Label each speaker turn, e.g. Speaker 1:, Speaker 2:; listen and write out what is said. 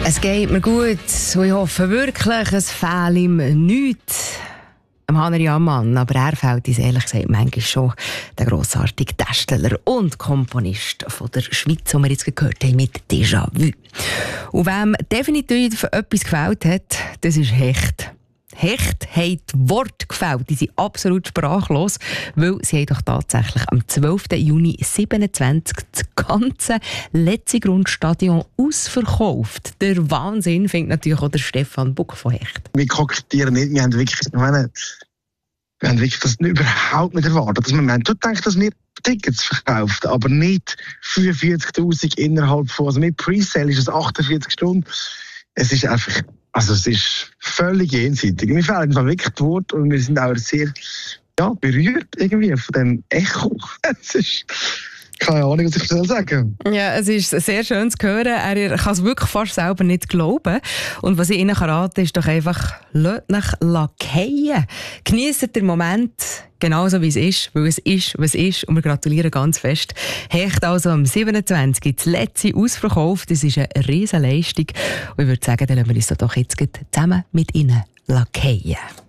Speaker 1: Es geht mir gut und ich hoffe wirklich, es fehlt ihm nichts. Hanner Ammann, aber er fällt uns ehrlich gesagt manchmal schon der grossartige Darsteller und Komponist von der Schweiz, den wir jetzt gehört haben mit Déjà-vu. Und wem definitiv etwas gefällt hat, das ist Hecht. Hecht haben die Worte gefällt, die sind absolut sprachlos, weil sie haben doch tatsächlich am 12. Juni 27 das ganze Letzigrund-Stadion ausverkauft. Der Wahnsinn findet natürlich auch der Stefan Buck von Hecht.
Speaker 2: Wir kokettieren nicht, wir haben wirklich das überhaupt nicht erwartet. Also wir haben gedacht, dass wir Tickets verkauft, aber nicht 45'000 innerhalb von, also mit Presale ist es 48 Stunden. Es ist einfach, also es ist völlig jenseitig. Mir fehlen wirklich die Worte und wir sind auch sehr berührt irgendwie von dem Echo. Es ist keine Ahnung, was ich sagen soll.
Speaker 1: Ja, es ist sehr schön zu hören. Er kann es wirklich fast selber nicht glauben. Und was ich Ihnen raten kann, ist doch einfach, lasst euch fallen. Genießt den Moment genauso wie es ist, weil es ist, was ist. Und wir gratulieren ganz fest. Hecht also am 27. das letzte ausverkauft. Das ist eine riesen Leistung. Und ich würde sagen, dann lassen wir uns doch jetzt zusammen mit Ihnen fallen.